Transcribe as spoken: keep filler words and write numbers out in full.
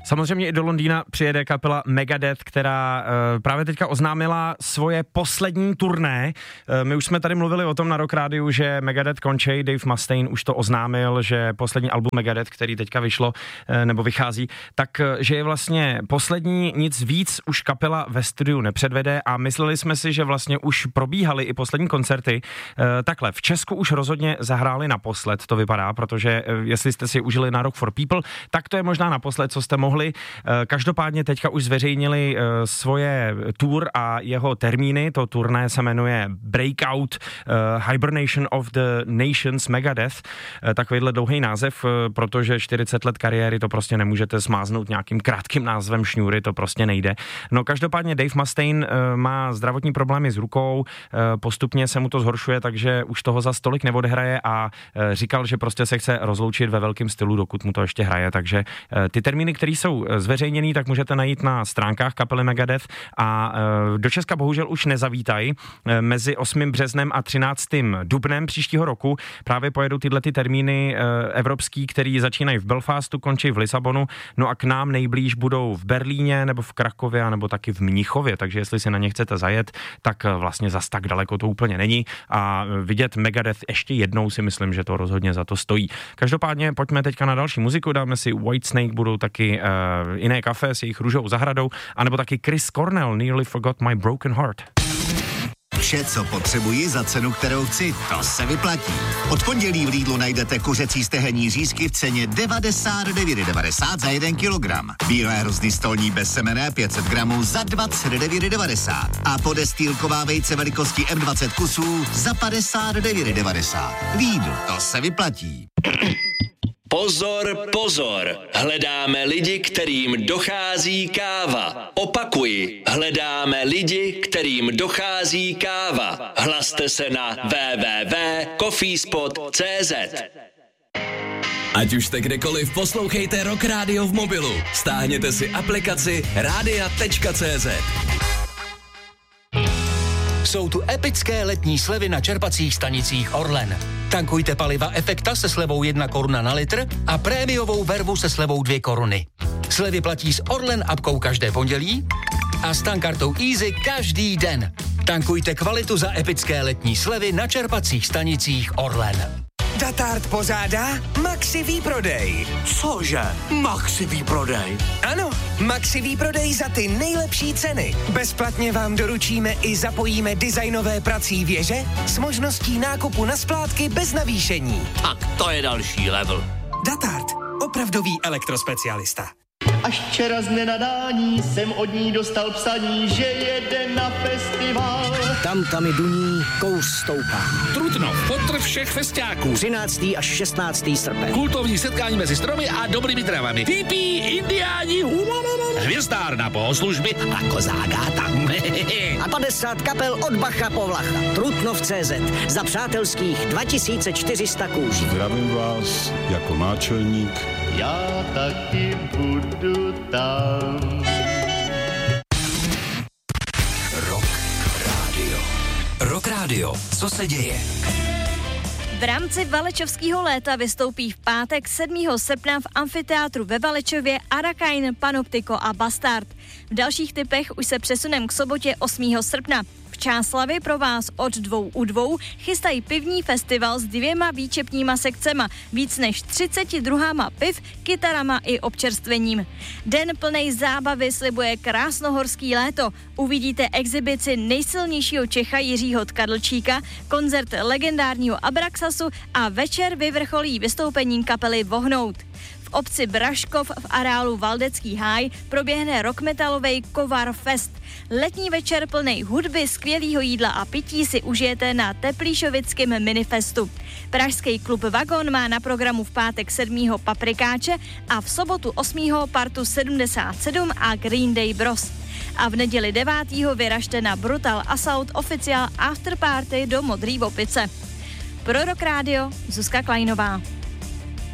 Samozřejmě i do Londýna přijede kapela Megadeth, která uh, právě teďka oznámila svoje poslední turné. Uh, my už jsme tady mluvili o tom na Rock Rádiu, že Megadeth končí, Dave Mustaine už to oznámil, že poslední album Megadeth, který teďka vyšlo, uh, nebo vychází, tak uh, že je vlastně poslední, nic víc už kapela ve studiu nepředvede a mysleli jsme si, že vlastně už probíhaly i poslední koncerty. Uh, takhle, v Česku už rozhodně zahráli naposled, to vypadá, protože uh, jestli jste si užili na Rock for People, tak to je možná naposled, co jste mohli. Každopádně teďka už zveřejnili svoje tour a jeho termíny. To turné se jmenuje Breakout uh, Hibernation of the Nations Megadeth. Takovýhle dlouhý název, protože čtyřicet let kariéry to prostě nemůžete smáznout nějakým krátkým názvem šňůry, to prostě nejde. No každopádně Dave Mustaine uh, má zdravotní problémy s rukou, uh, postupně se mu to zhoršuje, takže už toho za stolik neodehraje a uh, říkal, že prostě se chce rozloučit ve velkém stylu, dokud mu to ještě hraje, takže uh, ty termíny, které jsou zveřejněný, tak můžete najít na stránkách kapely Megadeth a e, do Česka bohužel už nezavítají. E, mezi osmým březnem a třináctým dubnem příštího roku právě pojedou tyhle ty termíny e, evropský, který začínají v Belfastu, končí v Lisabonu, no a k nám nejblíž budou v Berlíně nebo v Krakově nebo taky v Mnichově, takže jestli si na ně chcete zajet, tak vlastně zas tak daleko to úplně není a vidět Megadeth ještě jednou si myslím, že to rozhodně za to stojí. Každopádně pojďme teďka na další muziku, dáme si Whitesnake, budou taky e, Jiné kafe s jejich Růžovou zahradou, anebo taky Chris Cornell, Nearly Forgot My Broken Heart. Vše, co potřebuji za cenu, kterou chci, to se vyplatí. Od pondělí v Lidlu najdete kuřecí stehenní řízky v ceně devadesát devět devadesát za jeden kilogram. Bílé hrozny stolní bezsemenné pět set gramů za dvacet devět devadesát. A podestýlková vejce velikosti M dvacet kusů za padesát devět devadesát. Lidl, to se vyplatí. Pozor, pozor, hledáme lidi, kterým dochází káva. Opakuji, hledáme lidi, kterým dochází káva. Hlaste se na w w w tečka coffeespot tečka c z. Ať už jste kdekoliv, poslouchejte Rock Radio v mobilu. Stáhněte si aplikaci rádia tečka cé zet. Jsou tu epické letní slevy na čerpacích stanicích Orlen. Tankujte paliva Efekta se slevou jedna koruna na litr a prémiovou vervu se slevou dvě koruny. Slevy platí s Orlen apkou každé pondělí a s tankartou Easy každý den. Tankujte kvalitu za epické letní slevy na čerpacích stanicích Orlen. Datard pořádá Maxi výprodej. Cože? Maxi výprodej? Ano, Maxi výprodej za ty nejlepší ceny. Bezplatně vám doručíme i zapojíme designové prací věže s možností nákupu na splátky bez navýšení. Tak to je další level. Datard, opravdový elektrospecialista. Až včera z nenadání jsem od ní dostal psaní, že jede na festival. Tam tam i duní, kouř stoupá. Trutnov, potrv všech festiáků. třináctého až šestnáctého srpen. Kultovní setkání mezi stromy a dobrými travami. Hippí, indiáni, hvězdárna, bohoslužby a kozágáta. A padesát kapel od Bacha po Vlacha. Trutnov tečka cé zet za přátelských dva tisíce čtyři sta kůží. Zdravím vás jako náčelník. Já taky budu tam. Rock Radio. Rock Radio. Co se děje? V rámci Valečovského léta vystoupí v pátek sedmého srpna v amfiteátru ve Valečově Arakain, Panoptiko a Bastard. V dalších typech už se přesunem k sobotě osmého srpna. V Čáslavě pro vás od dvou u dvou chystají pivní festival s dvěma výčepníma sekcema, víc než třiceti druhama piv, kytarama i občerstvením. Den plnej zábavy slibuje krásnohorský léto. Uvidíte exibici nejsilnějšího Čecha Jiřího Tkadlčíka, koncert legendárního Abraxasu a večer vyvrcholí vystoupením kapely Vohnout. V obci Braškov v areálu Valdecký háj proběhne rockmetalovej Kovar Fest. Letní večer plnej hudby, skvělýho jídla a pití si užijete na Teplíšovickém minifestu. Pražský klub Vagon má na programu v pátek sedmého Paprikáče a v sobotu osmého Partu sedmdesát sedm a Green Day Bros. A v neděli devátého vyražte na Brutal Assault Official Afterparty do Modrý Opice. Pro Rock Radio Zuzka Kleinová.